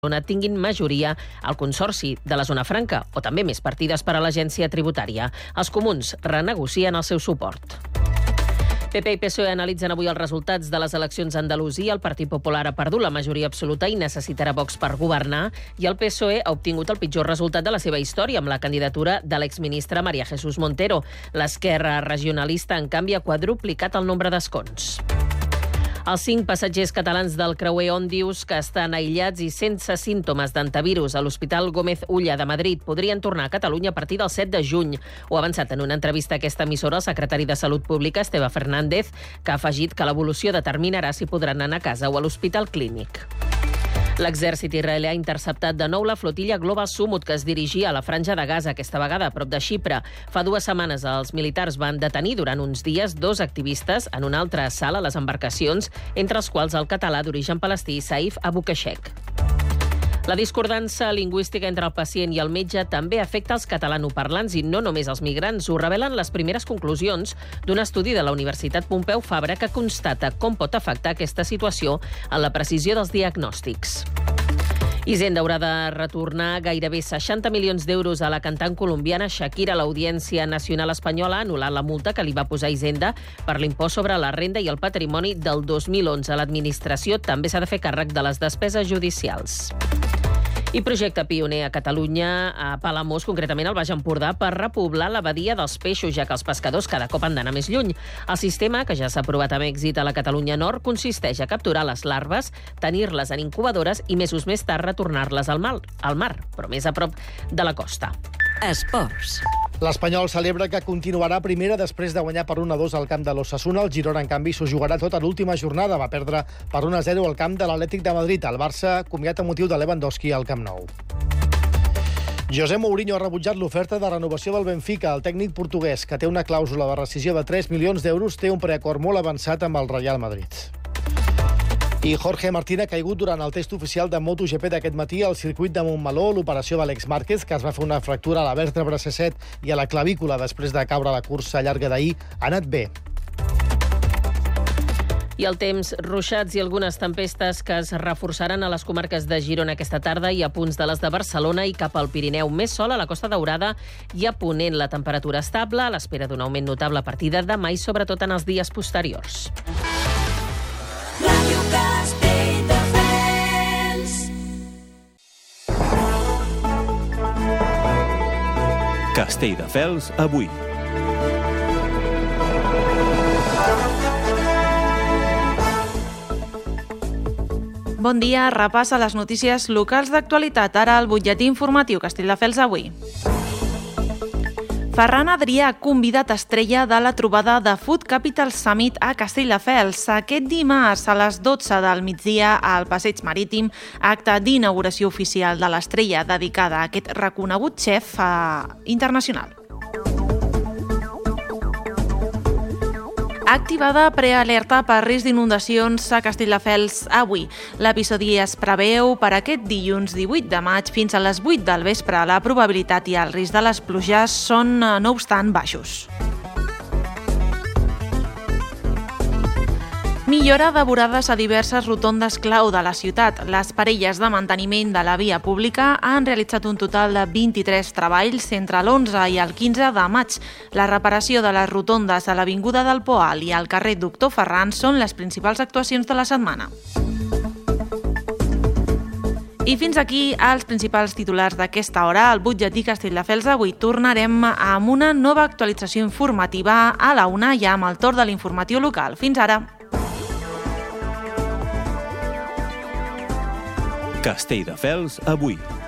tinguin majoria al Consorci de la Zona Franca o també més partides per a l'agència tributària. Els comuns renegocien el seu suport. PP i PSOE analitzen avui els resultats de les eleccions a Andalusia. El Partit Popular ha perdut la majoria absoluta i necessitarà Vox per governar, i el PSOE ha obtingut el pitjor resultat de la seva història amb la candidatura de l'exministre María Jesús Montero. L'esquerra regionalista, en canvi, ha quadruplicat el nombre d'escons. Els 5 passatgers catalans del creuer Òndius que estan aïllats i sense símptomes d'antivirus a l'Hospital Gómez Ulla de Madrid podrien tornar a Catalunya a partir del 7 de juny. Ho ha avançat en una entrevista a aquesta emissora el secretari de Salut Pública, Esteve Fernández, que ha afegit que l'evolució determinarà si podran anar a casa o a l'Hospital Clínic. L'exèrcit israelià ha interceptat de nou la flotilla Global Sumut, que es dirigia a la franja de Gaza, aquesta vegada a prop de Xipre. Fa 2 setmanes els militars van detenir durant uns dies 2 activistes en una altra sala a les embarcacions, entre els quals el català d'origen palestí Saif Abukeshek. La discordança lingüística entre el pacient i el metge també afecta els catalanoparlants i no només els migrants. Ho revelen les primeres conclusions d'un estudi de la Universitat Pompeu Fabra que constata com pot afectar aquesta situació en la precisió dels diagnòstics. Hisenda haurà de retornar gairebé 60 milions d'euros a la cantant colombiana Shakira. L'Audiència Nacional Espanyola ha anul·lat la multa que li va posar Hisenda per l'impost sobre la renda i el patrimoni del 2011. L'administració també s'ha de fer càrrec de les despeses judicials. I projecte pioner a Catalunya, a Palamós, concretament al Baix Empordà, per repoblar la badia dels peixos, ja que els pescadors cada cop han d'anar més lluny. El sistema, que ja s'ha provat amb èxit a la Catalunya Nord, consisteix a capturar les larves, tenir-les en incubadores i mesos més tard retornar-les al mar, però més a prop de la costa. Esports. L'Espanyol celebra que continuarà primera després de guanyar per 1-2 al camp de l'Osasuna. El Girona, en canvi, s'ho jugarà tot a l'última jornada. Va perdre per 1-0 al camp de l'Atlètic de Madrid. El Barça comiat a motiu de Lewandowski al Camp Nou. José Mourinho ha rebutjat l'oferta de renovació del Benfica. El tècnic portuguès, que té una clàusula de rescissió de 3 milions d'euros, té un preacord molt avançat amb el Real Madrid. I Jorge Martín ha caigut durant el test oficial de MotoGP d'aquest matí al circuit de Montmeló. L'operació d'Àlex Márquez, que es va fer una fractura a la vèrtebra C7 i a la clavícula després de caure a la cursa llarga d'ahir, ha anat bé. I el temps, ruixats i algunes tempestes que es reforçaran a les comarques de Girona aquesta tarda i a punts de les de Barcelona i cap al Pirineu. Més sol a la Costa Daurada i a Ponent. La temperatura estable, a l'espera d'un augment notable a partir de demà i sobretot en els dies posteriors. Castelldefels avui. Bon dia, repàs a les notícies locals d'actualitat. Ara el butlletí informatiu Castelldefels avui. Ferran Adrià, convidat estrella de la trobada de Food Capital Summit a Castelldefels. Aquest dimarts a les 12 del migdia al Passeig Marítim, acte d'inauguració oficial de l'estrella dedicada a aquest reconegut xef internacional. Activada prealerta per risc d'inundacions a Castelldefels avui. L'episodi es preveu per aquest dilluns 18 de maig fins a les 8 del vespre. La probabilitat i el risc de les pluges són, no obstant, baixos. Millora de vorades a diverses rotondes clau de la ciutat. Les parelles de manteniment de la via pública han realitzat un total de 23 treballs entre l'11 i el 15 de maig. La reparació de les rotondes a l'Avinguda del Poal i al carrer Doctor Ferran són les principals actuacions de la setmana. I fins aquí els principals titulars d'aquesta hora. Al butlletí Castelldefels avui tornarem amb una nova actualització informativa a la 1 ja amb el torn de l'informatiu local. Fins ara. Castelldefels avui.